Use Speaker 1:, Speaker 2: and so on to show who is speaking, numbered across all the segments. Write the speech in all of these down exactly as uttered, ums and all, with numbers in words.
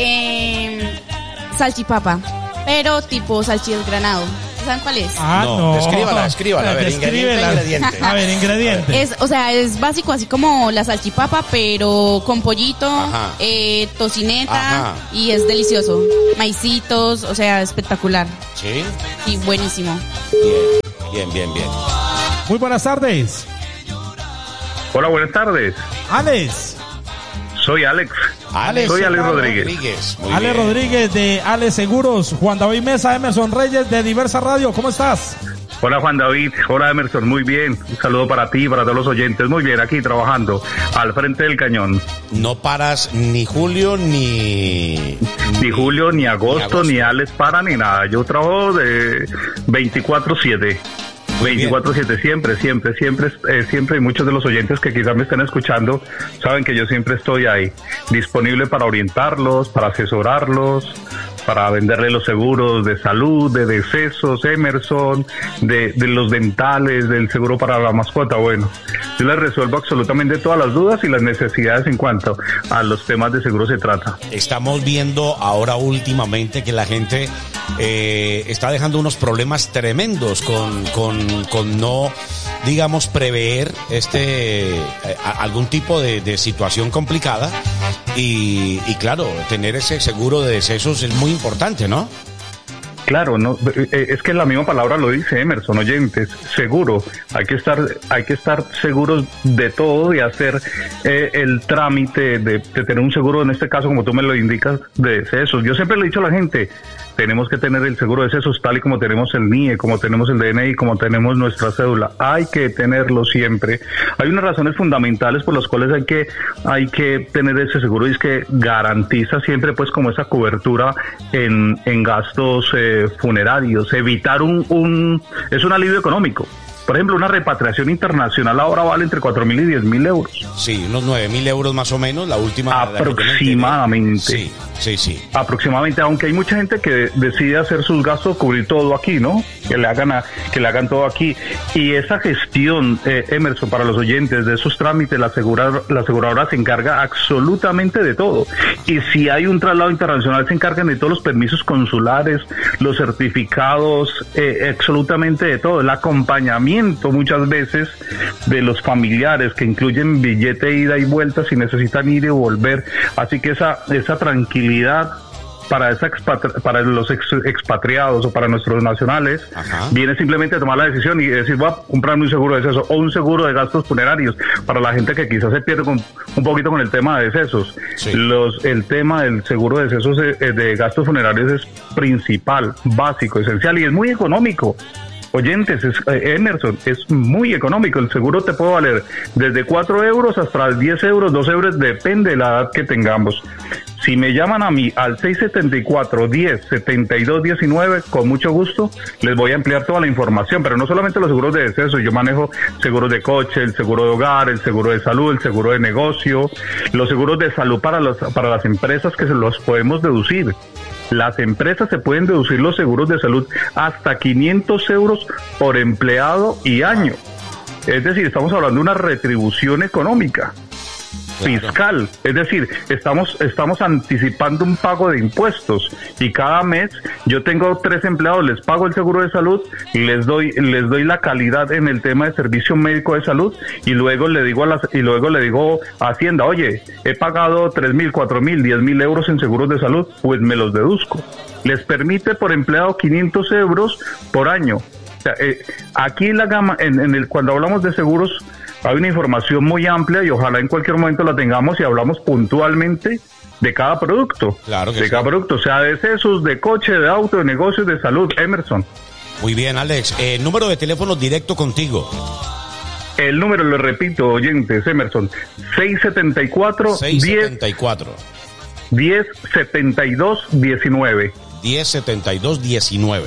Speaker 1: Eh, salchipapa, pero tipo salchidesgranado. ¿Saben cuál es?
Speaker 2: Ah, no. no.
Speaker 3: Escríbala, escríbala. A ver, ingrediente, ingrediente.
Speaker 2: A ver, ingrediente.
Speaker 1: Es, o sea, es básico, así como la salchipapa, pero con pollito, eh, tocineta, Ajá. y es delicioso. Maicitos, o sea, espectacular.
Speaker 3: ¿Sí?
Speaker 1: Sí, buenísimo.
Speaker 3: Bien, bien, bien, bien.
Speaker 2: Muy buenas tardes.
Speaker 4: Hola, buenas tardes.
Speaker 2: Alex.
Speaker 4: Soy Alex.
Speaker 3: Alex
Speaker 4: Soy Alex
Speaker 3: Rodríguez.
Speaker 4: Rodríguez.
Speaker 2: Alex bien. Rodríguez de Alex Seguros. Juan David Mesa, Emerson Reyes de Diversa Radio. ¿Cómo estás?
Speaker 4: Hola Juan David, hola Emerson, muy bien. Un saludo para ti, para todos los oyentes. Muy bien, aquí trabajando al frente del cañón.
Speaker 3: No paras ni julio ni...
Speaker 4: Ni julio, ni agosto, ni, agosto. ni Alex para, ni nada. Yo trabajo de veinticuatro siete. veinticuatro siete, siempre, siempre, siempre, eh, siempre, y muchos de los oyentes que quizás me estén escuchando saben que yo siempre estoy ahí, disponible para orientarlos, para asesorarlos, para venderle los seguros de salud, de decesos, Emerson, de, de los dentales, del seguro para la mascota. Bueno, yo les resuelvo absolutamente todas las dudas y las necesidades en cuanto a los temas de seguro se trata.
Speaker 3: Estamos viendo ahora últimamente que la gente eh, está dejando unos problemas tremendos con, con, con no, digamos, prever este eh, algún tipo de, de situación complicada y, y claro, tener ese seguro de decesos es muy importante, ¿no?
Speaker 4: Claro, no, es que la misma palabra lo dice Emerson, oyentes, seguro, hay que estar, hay que estar seguros de todo y hacer eh, el trámite de, de tener un seguro, en este caso, como tú me lo indicas, de decesos. Yo siempre le he dicho a la gente, tenemos que tener el seguro de decesos tal y como tenemos el N I E, como tenemos el D N I, como tenemos nuestra cédula. Hay que tenerlo siempre. Hay unas razones fundamentales por las cuales hay que hay que tener ese seguro, y es que garantiza siempre pues como esa cobertura en, en gastos eh, funerarios, evitar un, un es un alivio económico. Por ejemplo, una repatriación internacional ahora vale entre cuatro mil y diez mil euros.
Speaker 3: Sí, unos nueve mil euros más o menos, la última.
Speaker 4: Aproximadamente.
Speaker 3: Sí, sí, sí.
Speaker 4: Aproximadamente, aunque hay mucha gente que decide hacer sus gastos, cubrir todo aquí, ¿no? Que le hagan a, que le hagan todo aquí. Y esa gestión, eh, Emerson, para los oyentes de esos trámites, la aseguradora, la aseguradora se encarga absolutamente de todo. Y si hay un traslado internacional, se encargan de todos los permisos consulares, los certificados, eh, absolutamente de todo. El acompañamiento muchas veces de los familiares, que incluyen billete ida y vuelta si necesitan ir y volver. Así que esa esa tranquilidad para esa expatri- para los ex- expatriados o para nuestros nacionales, Ajá. viene simplemente a tomar la decisión y decir, voy a comprarme un seguro de decesos o un seguro de gastos funerarios para la gente que quizás se pierde con, un poquito con el tema de decesos. Sí. Los, el tema del seguro de decesos de, de gastos funerarios es principal, básico, esencial y es muy económico. Oyentes, es, eh, Emerson, es muy económico. El seguro te puede valer desde cuatro euros hasta diez euros, dos euros, depende de la edad que tengamos. Si me llaman a mí al seis setenta y cuatro, diez, setenta y dos, diecinueve, con mucho gusto les voy a ampliar toda la información, pero no solamente los seguros de deceso, yo manejo seguros de coche, el seguro de hogar, el seguro de salud, el seguro de negocio, los seguros de salud para, los, para las empresas que se los podemos deducir. Las empresas se pueden deducir los seguros de salud hasta quinientos euros por empleado y año. Es decir, estamos hablando de una retribución económica, fiscal. Es decir, estamos estamos anticipando un pago de impuestos y cada mes yo tengo tres empleados, les pago el seguro de salud y les doy les doy la calidad en el tema de servicio médico de salud y luego le digo a las y luego le digo a Hacienda, oye, he pagado tres mil, cuatro mil, diez mil euros en seguros de salud, pues me los deduzco. Les permite por empleado quinientos euros por año. O sea, eh, aquí en la gama, en, en el cuando hablamos de seguros hay una información muy amplia y ojalá en cualquier momento la tengamos y hablamos puntualmente de cada producto.
Speaker 3: Claro que
Speaker 4: de
Speaker 3: sí.
Speaker 4: cada producto, sea de decesos, de coche, de auto, de negocios, de salud. Emerson.
Speaker 3: Muy bien, Alex. Eh, número de teléfono directo contigo.
Speaker 4: El número, lo repito, oyentes, Emerson, seis setenta y cuatro,
Speaker 3: seis setenta y cuatro.
Speaker 4: diez, setenta y dos, diecinueve.
Speaker 3: diez setenta y dos diecinueve.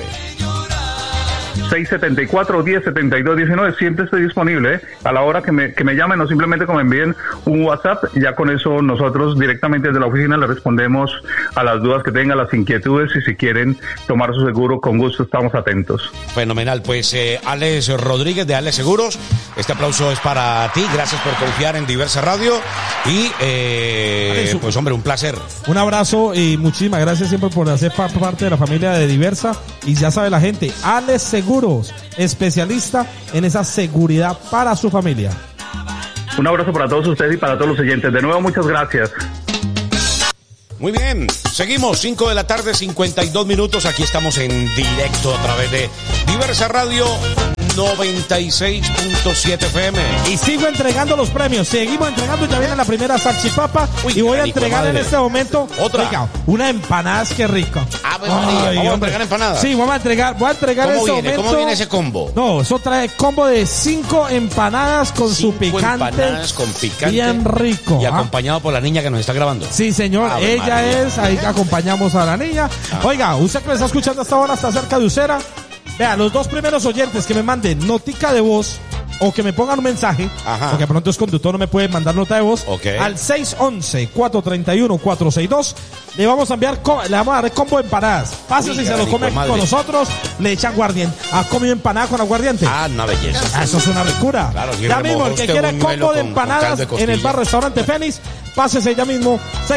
Speaker 4: seis setenta y cuatro, diez, setenta y dos, diecinueve, siempre estoy disponible, ¿eh? A la hora que me, que me llamen o simplemente que me envíen un WhatsApp, ya con eso nosotros directamente desde la oficina le respondemos a las dudas que tengan, las inquietudes y si quieren tomar su seguro, con gusto estamos atentos.
Speaker 3: Fenomenal, pues eh, Alex Rodríguez de Alex Seguros, Este aplauso es para ti. Gracias por confiar en Diversa Radio. Y, eh, pues, hombre, un placer.
Speaker 2: Un abrazo y muchísimas gracias siempre por hacer parte de la familia de Diversa. Y ya sabe la gente, Alex Seguros, especialista en esa seguridad para su familia.
Speaker 4: Un abrazo para todos ustedes y para todos los oyentes. De nuevo, muchas gracias.
Speaker 3: Muy bien, seguimos, cinco de la tarde, cincuenta y dos minutos. Aquí estamos en directo a través de Diversa Radio noventa y seis punto siete F M.
Speaker 2: Y sigo entregando los premios. Seguimos entregando y ya viene la primera salchipapa. Uy, y voy a entregar en este momento
Speaker 3: otra.
Speaker 2: Oiga, una empanadas, qué rico.
Speaker 3: Ah, pues, Ay, ¿vamos a entregar empanadas?
Speaker 2: Sí, vamos a entregar, voy a entregar en este
Speaker 3: viene?
Speaker 2: momento.
Speaker 3: ¿Cómo viene ese combo?
Speaker 2: No, eso trae combo de cinco empanadas con cinco su picante.
Speaker 3: empanadas con picante.
Speaker 2: Bien rico.
Speaker 3: Y
Speaker 2: ¿ah?
Speaker 3: acompañado por la niña que nos está grabando.
Speaker 2: Sí, señor. Ave Ella María. es, ahí acompañamos a la niña. Ah. Oiga, usted que me está escuchando hasta ahora, está cerca de Usera. Vea, los dos primeros oyentes que me manden notica de voz o que me pongan un mensaje, Ajá. porque pronto es conductor, no me puede mandar nota de voz,
Speaker 3: okay.
Speaker 2: al seis once, cuatro treinta y uno, cuatro sesenta y dos, le vamos a enviar, le vamos a dar combo de empanadas. Pase si se lo come aquí con nosotros, le echan aguardiente. ¿Has comido empanada con aguardiente?
Speaker 3: Ah, una belleza.
Speaker 2: Ah, eso es una locura.
Speaker 3: Claro,
Speaker 2: ya mismo, el que quiera combo de empanadas con, con en el bar Restaurante Fénix, pásese ya mismo.